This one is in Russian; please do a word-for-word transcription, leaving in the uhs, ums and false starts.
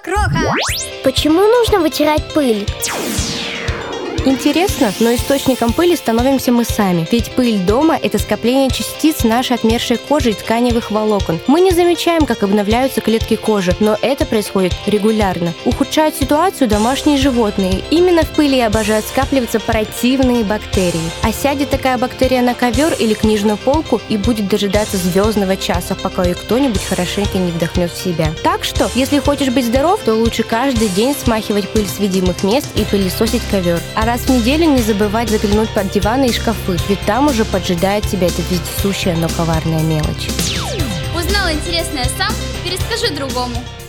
Кроха! Почему нужно вытирать пыль? Интересно, но источником пыли становимся мы сами. Ведь пыль дома – это скопление частиц нашей отмершей кожи и тканевых волокон. Мы не замечаем, как обновляются клетки кожи, но это происходит регулярно. Ухудшают ситуацию домашние животные. Именно в пыли обожают скапливаться противные бактерии. А сядет такая бактерия на ковер или книжную полку и будет дожидаться звездного часа, пока ее кто-нибудь хорошенько не вдохнет в себя. Так что, если хочешь быть здоров, то лучше каждый день смахивать пыль с видимых мест и пылесосить ковер. А раз в неделю не забывать заглянуть под диваны и шкафы, ведь там уже поджидает тебя эта вездесущая, но коварная мелочь. Узнал интересное сам? Перескажи другому.